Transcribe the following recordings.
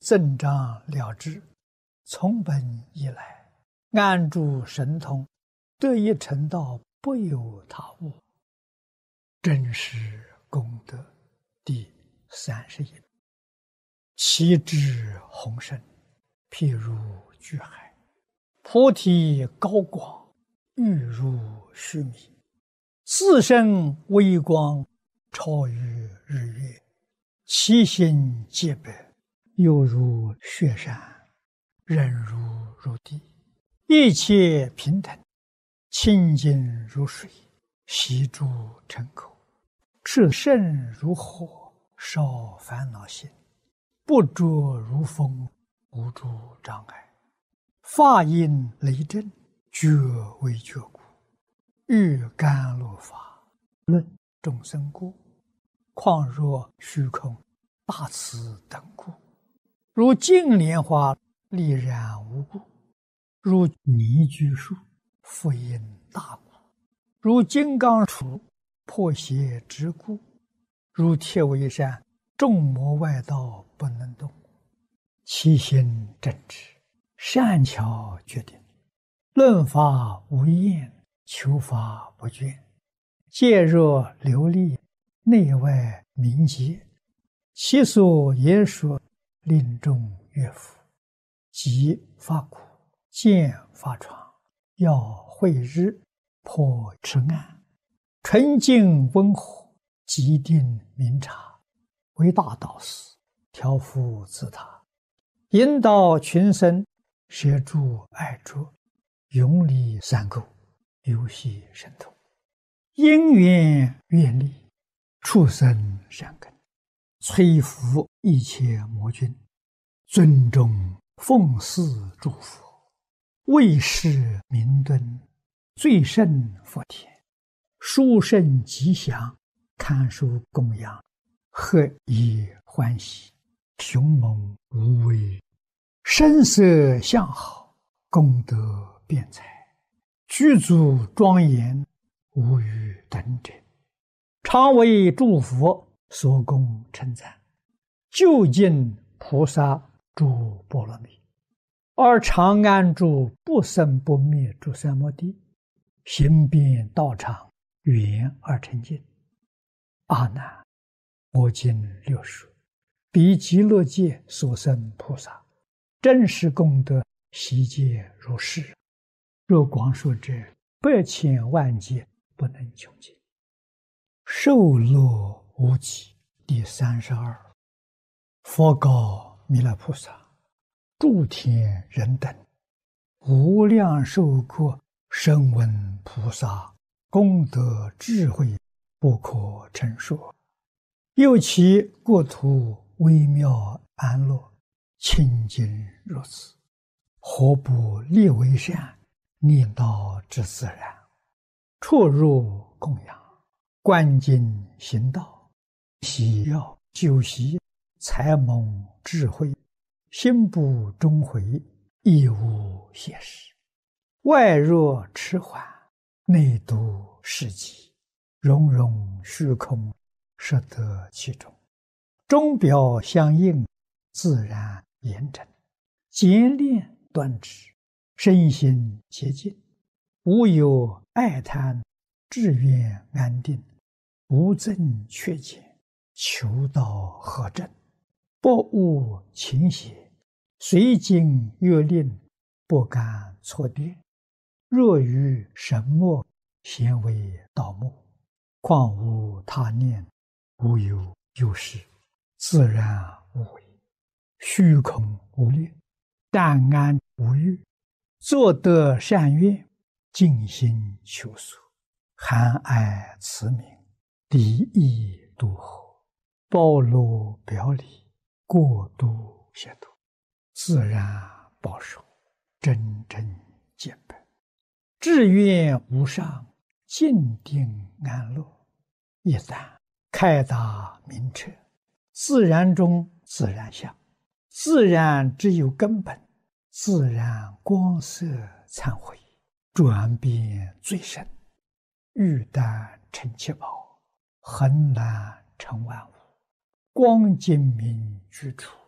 增长了知，从本以来，安住神通，得以成道，不由他物。真实功德第31。其智宏深，譬如巨海；菩提高广，欲如须弥。自身微光，超于日月；其心洁白，犹如雪山，忍如地。一切平等，清净如水，悉诸尘口。炽盛如火，烧烦恼心；不着如风，无诸障碍。法音雷震，觉为觉故。欲甘露法，论众生故。况若虚空，大慈等故。如净莲花，丽然无故；如泥居树，复因大故；如金刚杵，破邪之故；如铁围山，众魔外道不能动。其心正直，善巧决定，论法无厌，求法不倦。戒若流利，内外明洁。其所言说，令众悦服。即发苦，见发疮，要慧日，破痴暗。纯净温和，极定明察。为大导师，调伏自他，引导群生，摄诸爱着，永离三垢，游戏神通。因缘愿力，畜生善根，摧伏一切魔君，尊重奉祀诸佛，为世明敦，最胜佛田，殊胜吉祥，堪受供养，何以欢喜，雄猛无畏，声色相好，功德辩才，具足庄严，无与等者。常为诸佛所供称赞，究竟菩萨诸波罗蜜，而常安住不生不灭诸三摩地，行遍道场，圆而成净。阿难，我今六说，彼极乐界所生菩萨，真实功德悉皆如是。若广说者，100千万劫不能穷尽。受乐无极第32。佛告弥勒菩萨：诸天人等，无量寿国声闻菩萨功德智慧，不可称说。又其国土微妙安乐，清净如此，何不立为善，念道之自然？出入供养，观经行道，喜要修习，才蒙智慧，心不终回，亦无邪事。外若迟缓，内度世极，融融虚空，摄得其中。钟表相应，自然严整，简练端直，身心洁净，无有爱贪，志愿安定，无增缺减，求道合正，不误情邪，随经阅令，不敢错颠。若于神墨，咸为盗墓，况无他念，无有有事，自然无为，虚空无虑，淡安无欲，作得善愿，尽心求索，含爱慈悯，敌意度合，包罗表里，过度协度，自然保守，真正见本，志愿无上，静定安乐。一旦开达明彻，自然中自然相，自然只有根本，自然光色忏悔，转变最深，玉丹成七宝，恒然成万物，光精明居处，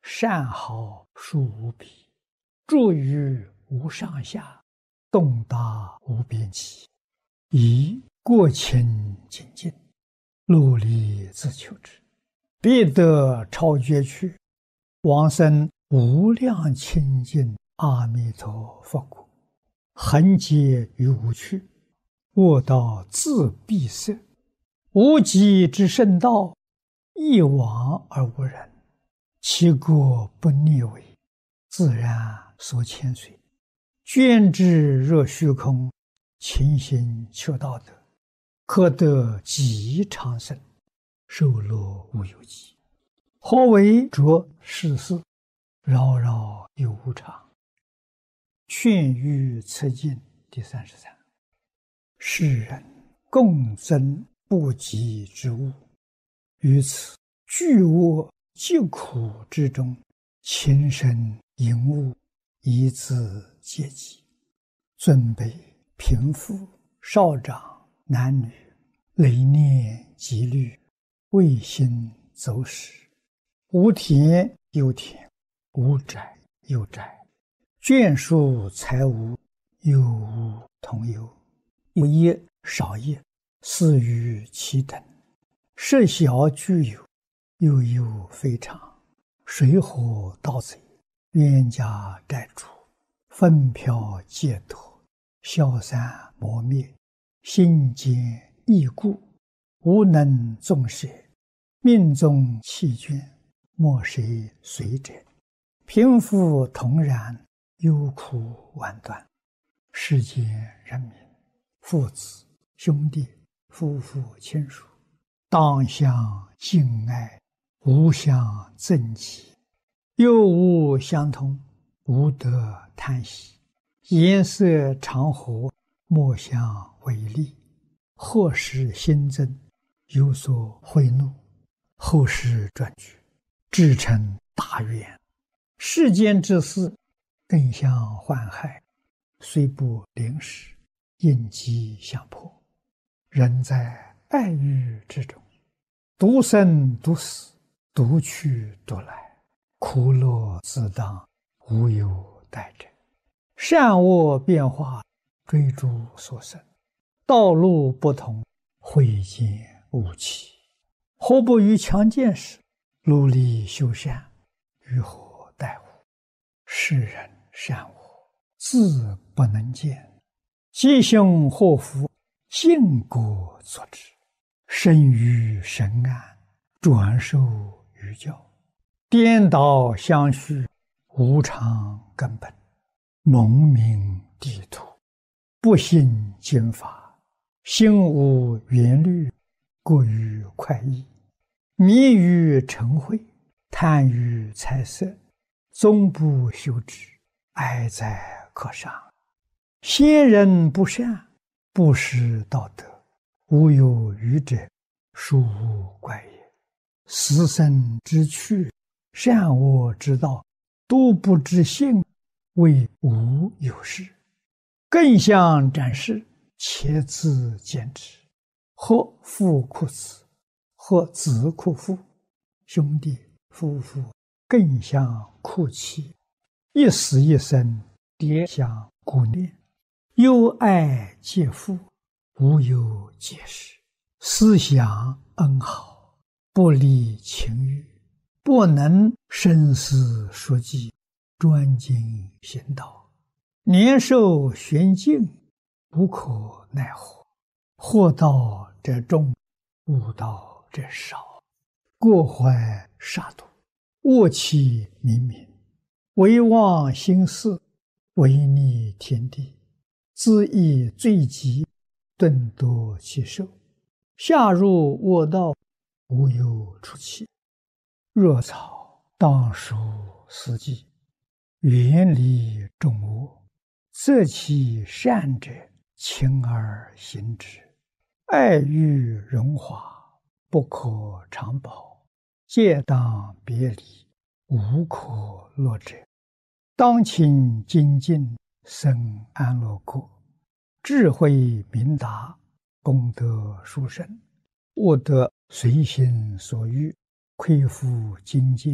善好数无比，住于无上下，动达无边际，以过清精进，努力自求之，必得超绝去，往生无量清净阿弥陀佛国，恒劫于无趣，卧道自闭塞，无极之圣道，一往而无人，其国不逆违，自然所牵随，捐之若虚空，勤行求道德，可得极长生，寿乐无有极。何为着世事，扰扰有无常。劝喻此经第33。世人共争不及之物，于此巨恶疾苦之中，情深淫恶，以自阶级，尊卑贫富少长男女，累念积虑，未心走失，无田有田，无宅有宅，眷属财物，有无同有，有业少业，似于其等，设小具有，又有非常，水火盗贼，冤家债主，纷飘戒脱，消散磨灭，心坚易故，无能纵舍，命中弃眷，莫谁随者，贫富同然，忧苦万端。世间人民，父子兄弟，夫妇亲属，当相敬爱，无相憎忌，又无相同，无得叹息，颜色常和，莫相违逆，或使新增，有所贿赂，后世转举，至成大愿。世间之事，更相患害，虽不临时，应机相迫。人在爱欲之中，独生独死，独去独来，苦乐自当，无有待者。善恶变化，追逐所生，道路不同，慧见无期。何不于强健时，努力修善，于何待乎？世人善恶，自不能见，吉凶祸福，尽果作之。生于神安，转受于教，颠倒相续，无常根本，蒙名地土，不信经法，心无缘虑，过于快意，迷于嗔恚，贪于财色，终不修之，哀哉可伤。先人不善，不识道德，无有余者，殊无怪也。死生之趣，善恶之道，都不知性，谓无有事。更相展示，且自见之。或父哭子，或子哭父，兄弟夫妇更相哭泣，一死一生，迭相顾念，忧爱皆父，无有解释。思想恩好，不离情欲，不能深思熟记，专精行道，年寿玄静，无可奈何。惑道者众，悟道者少，过怀杀戮，恶气冥冥，唯忘心事，违逆天地，自意罪极，顿夺其寿，下入恶道，无有出期。若草当属死地，远离众恶，择其善者，勤而行之。爱欲荣华，不可长保，戒当别离，无可乐者。当勤精进，生安乐国，智慧明达，功德殊胜，悟得随心所欲，恢复境界，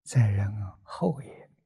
在人后也。